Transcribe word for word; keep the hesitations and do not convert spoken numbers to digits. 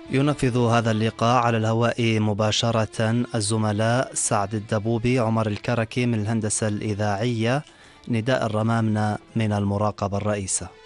ينفذ هذا اللقاء على الهواء مباشرة الزملاء سعد الدبوبي، عمر الكركي من الهندسة الإذاعية، نداء الرمامنة من المراقبة الرئيسة.